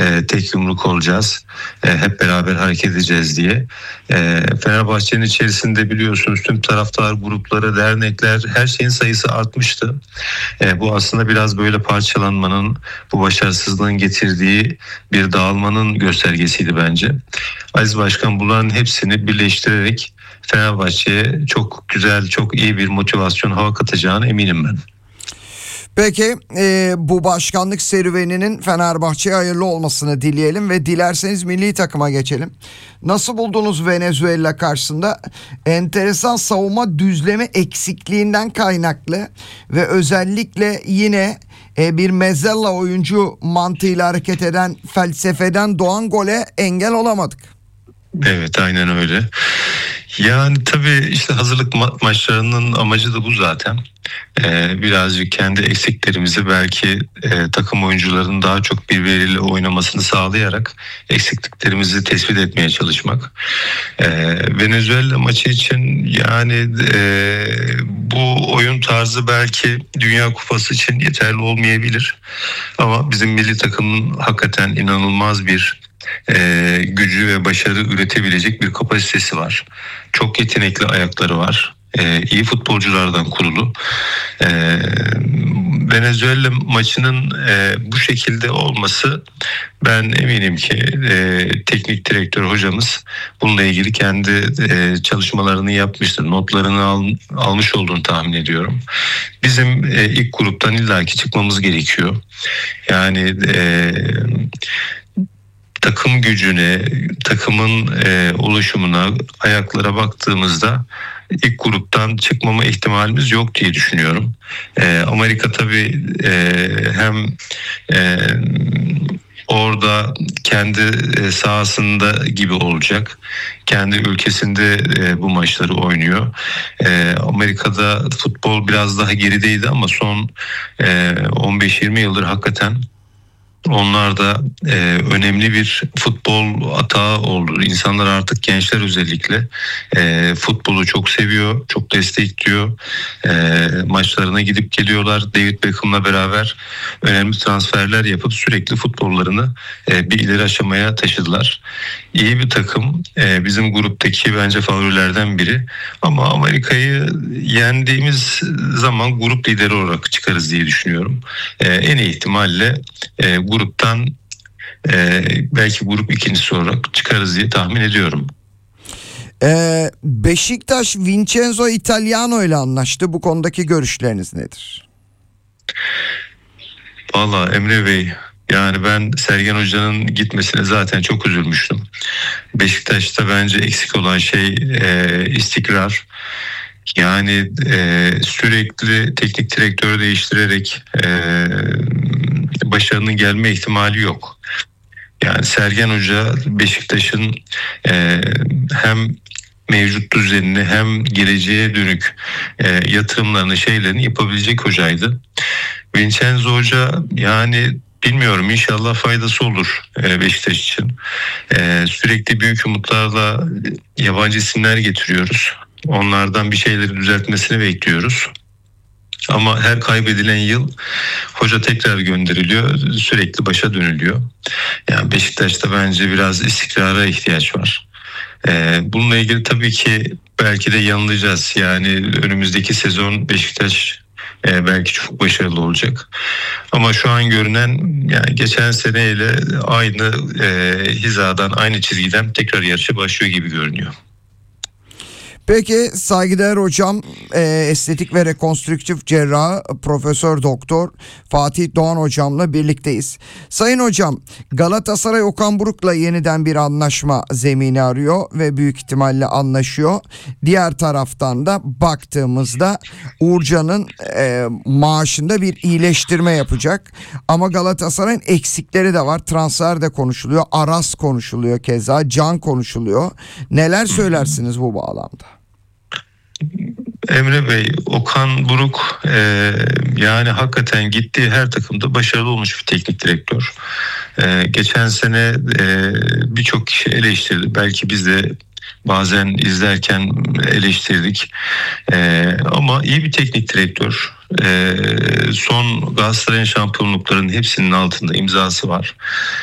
tek yumruk olacağız. Hep beraber hareket edeceğiz diye. Fenerbahçe'nin içerisinde biliyorsunuz tüm taraftar grupları, dernekler, her şeyin sayısı artmıştı. Bu aslında biraz böyle parçalanmanın, bu başarısızlığın getirdiği bir dağılmanın göstergesiydi bence. Aziz Başkan bunların hepsini birleştirerek Fenerbahçe'ye çok güzel, çok iyi bir motivasyon hava katacağına eminim ben. Peki bu başkanlık serüveninin Fenerbahçe'ye hayırlı olmasını dileyelim ve dilerseniz milli takıma geçelim. Nasıl buldunuz Venezuela karşısında? Enteresan savunma düzleme eksikliğinden kaynaklı ve özellikle yine bir mezella oyuncu mantığıyla hareket eden felsefeden doğan gole engel olamadık. Evet, aynen öyle. Yani tabii işte hazırlık maçlarının amacı da bu zaten. Birazcık kendi eksiklerimizi belki takım oyuncularının daha çok birbiriyle oynamasını sağlayarak eksikliklerimizi tespit etmeye çalışmak. Venezuela maçı için yani bu oyun tarzı belki Dünya Kupası için yeterli olmayabilir. Ama bizim milli takımın hakikaten inanılmaz bir gücü ve başarı üretebilecek bir kapasitesi var. Çok yetenekli ayakları var. İyi futbolculardan kurulu. Venezuela maçının bu şekilde olması, ben eminim ki teknik direktör hocamız bununla ilgili kendi çalışmalarını yapmıştır. Notlarını almış olduğunu tahmin ediyorum. Bizim ilk gruptan illaki çıkmamız gerekiyor. Yani takım gücüne, takımın oluşumuna, ayaklara baktığımızda ilk gruptan çıkmama ihtimalimiz yok diye düşünüyorum. Amerika tabii hem orada kendi sahasında gibi olacak. Kendi ülkesinde bu maçları oynuyor. Amerika'da futbol biraz daha gerideydi ama son 15-20 yıldır hakikaten onlar da önemli bir futbol atağı oldu. İnsanlar artık, gençler özellikle futbolu çok seviyor, çok destekliyor. Maçlarına gidip geliyorlar. David Beckham'la beraber önemli transferler yapıp sürekli futbollarını bir ileri aşamaya taşıdılar. İyi bir takım. Bizim gruptaki bence favorilerden biri. Ama Amerika'yı yendiğimiz zaman grup lideri olarak çıkarız diye düşünüyorum. En iyi ihtimalle gruptan belki grup ikincisi olarak çıkarız diye tahmin ediyorum. Beşiktaş Vincenzo Italiano ile anlaştı. Bu konudaki görüşleriniz nedir? Vallahi Emre Bey, yani ben Sergen Hoca'nın gitmesine zaten çok üzülmüştüm. Beşiktaş'ta bence eksik olan şey istikrar. Yani sürekli teknik direktörü değiştirerek başarının gelme ihtimali yok. Yani Sergen Hoca Beşiktaş'ın hem mevcut düzenini hem geleceğe dönük yatırımlarını, şeylerini yapabilecek hocaydı. Vincenzo Hoca, yani bilmiyorum, inşallah faydası olur Beşiktaş için. Sürekli büyük umutlarla yabancı isimler getiriyoruz. Onlardan bir şeyleri düzeltmesini bekliyoruz. Ama her kaybedilen yıl hoca tekrar gönderiliyor, sürekli başa dönülüyor. Yani Beşiktaş'ta bence biraz istikrara ihtiyaç var. Bununla ilgili tabii ki belki de yanılacağız. Yani önümüzdeki sezon Beşiktaş belki çok başarılı olacak. Ama şu an görünen, yani geçen seneyle aynı hizadan, aynı çizgiden tekrar yarışa başlıyor gibi görünüyor. Peki saygıdeğer hocam, estetik ve rekonstrüktif cerrahı Profesör Doktor Fatih Doğan hocamla birlikteyiz. Sayın hocam, Galatasaray Okan Buruk'la yeniden bir anlaşma zemini arıyor ve büyük ihtimalle anlaşıyor. Diğer taraftan da baktığımızda Uğurcan'ın maaşında bir iyileştirme yapacak. Ama Galatasaray'ın eksikleri de var. Transfer de konuşuluyor. Aras konuşuluyor keza. Can konuşuluyor. Neler söylersiniz bu bağlamda? Emre Bey, Okan Buruk yani hakikaten gittiği her takımda başarılı olmuş bir teknik direktör. Geçen sene birçok kişi eleştirdi. Belki biz de bazen izlerken eleştirdik. Ama iyi bir teknik direktör. Son Galatasaray'ın şampiyonluklarının hepsinin altında imzası var.